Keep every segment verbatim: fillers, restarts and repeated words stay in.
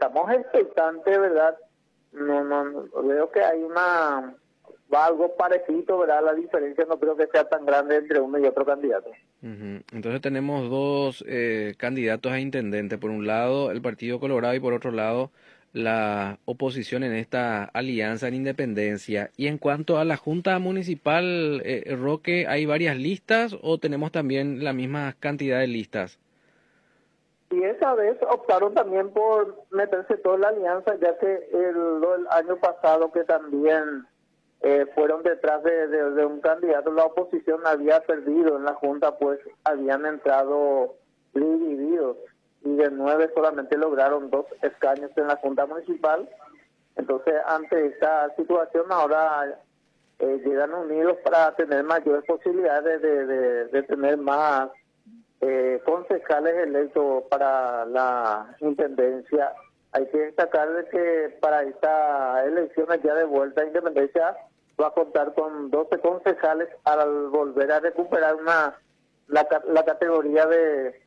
estamos expectantes, ¿verdad? No, no, no, veo que hay una, va algo parecido, ¿verdad? La diferencia no creo que sea tan grande entre uno y otro candidato. Uh-huh. Entonces tenemos dos eh, candidatos a intendente, por un lado el Partido Colorado y por otro lado la oposición en esta alianza en Independencia. Y en cuanto a la Junta Municipal, eh, Roque, ¿hay varias listas o tenemos también la misma cantidad de listas? Y esa vez optaron también por meterse toda la alianza, ya que el, el año pasado que también eh, fueron detrás de, de, de un candidato, la oposición había perdido en la Junta, pues habían entrado divididos y de nueve solamente lograron dos escaños en la Junta Municipal. Entonces, ante esta situación ahora eh, llegan unidos para tener mayores posibilidades de, de, de tener más Eh, concejales electos para la intendencia. Hay que destacar de que para esta elección ya de vuelta a Independencia va a contar con doce concejales al volver a recuperar una la, la categoría de,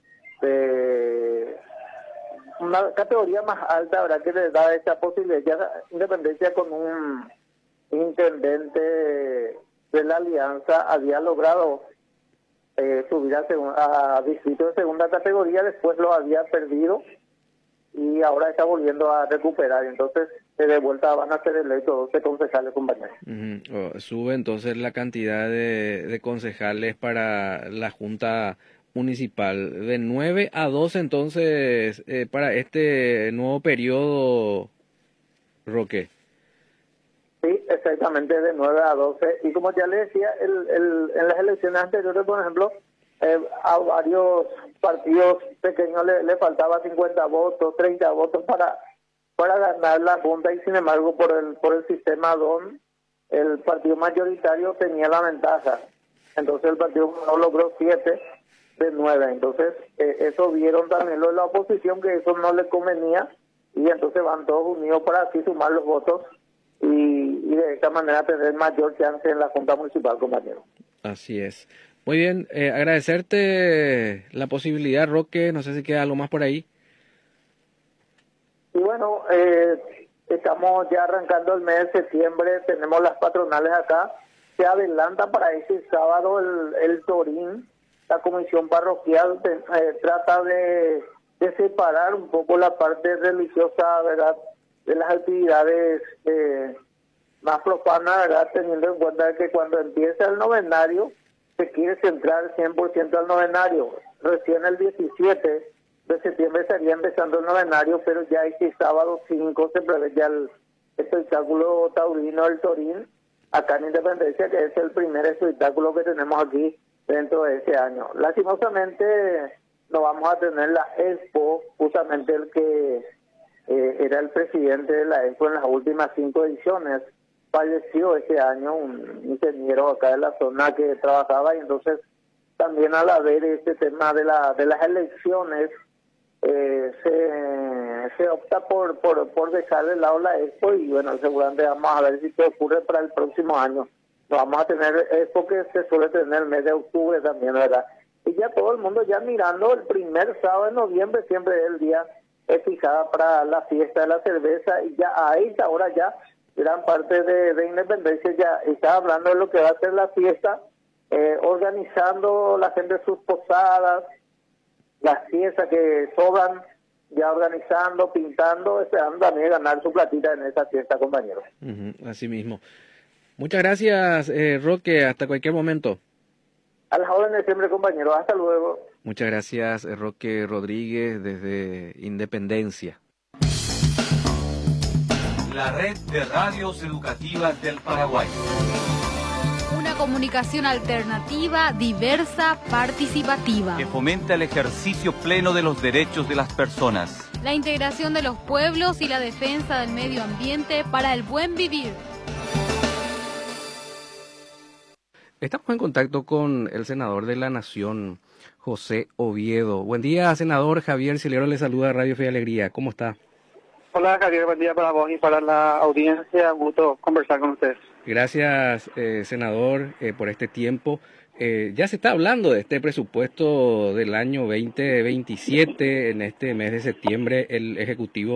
de una categoría más alta, ¿verdad? Que le da esta posibilidad. Ya Independencia con un intendente de la alianza había logrado Eh, subir a, a distrito de segunda categoría, después lo había perdido y ahora está volviendo a recuperar. Entonces, de vuelta van a ser electos doce concejales, compañeros. Uh-huh. Oh, sube entonces la cantidad de, de concejales para la Junta Municipal. De nueve a doce entonces eh, para este nuevo periodo, Roque. Sí, exactamente, de nueve a doce. Y como ya le decía, el, el, en las elecciones anteriores, por ejemplo, eh, a varios partidos pequeños le, le faltaba cincuenta votos, treinta votos para para ganar la Junta, y sin embargo, por el por el sistema D O N, el partido mayoritario tenía la ventaja. Entonces el partido no logró siete de nueve. Entonces, eh, eso vieron también los de la oposición, que eso no le convenía, y entonces van todos unidos para así sumar los votos y, y de esta manera tener mayor chance en la Junta Municipal, compañero. Así es. Muy bien, eh, agradecerte la posibilidad, Roque, no sé si queda algo más por ahí. Y bueno, eh, estamos ya arrancando el mes de septiembre, tenemos las patronales acá, se adelanta para ese sábado el, el Torín, la comisión parroquial eh, trata de, de separar un poco la parte religiosa, ¿verdad?, de las actividades eh, más profanas, ¿verdad?, teniendo en cuenta que cuando empieza el novenario se quiere centrar cien por ciento al novenario. Recién el diecisiete de septiembre estaría empezando el novenario, pero ya este sábado cinco se prevé ya el espectáculo taurino del Torín, acá en Independencia, que es el primer espectáculo que tenemos aquí dentro de ese año. Lastimosamente no vamos a tener la Expo, justamente el que Eh, era el presidente de la Expo en las últimas cinco ediciones. Falleció este año un ingeniero acá de la zona que trabajaba, y entonces también al haber este tema de la de las elecciones eh, se, se opta por, por por dejar de lado la Expo, y bueno, seguramente vamos a ver si qué ocurre para el próximo año. No vamos a tener Expo, que se suele tener el mes de octubre también, ¿verdad? Y ya todo el mundo ya mirando el primer sábado de noviembre, siempre es el día es fijada para la fiesta de la cerveza, y ya a esta hora ya gran parte de, de Independencia ya está hablando de lo que va a ser la fiesta, eh, organizando la gente sus posadas, las fiestas que sobran, ya organizando, pintando, esperando también ganar su platita en esa fiesta, compañeros. Uh-huh, así mismo. Muchas gracias, eh, Roque, hasta cualquier momento. A las órdenes siempre, compañeros, hasta luego. Muchas gracias, Roque Rodríguez, desde Independencia. La red de radios educativas del Paraguay. Una comunicación alternativa, diversa, participativa. Que fomenta el ejercicio pleno de los derechos de las personas. La integración de los pueblos y la defensa del medio ambiente para el buen vivir. Estamos en contacto con el senador de la Nación, José Oviedo. Buen día, senador. Javier Cilero le saluda a Radio Fe y Alegría. ¿Cómo está? Hola, Javier. Buen día para vos y para la audiencia. Un gusto conversar con ustedes. Gracias, eh, senador, eh, por este tiempo. Eh, ya se está hablando de este presupuesto del año veinte veintisiete. En este mes de septiembre, el Ejecutivo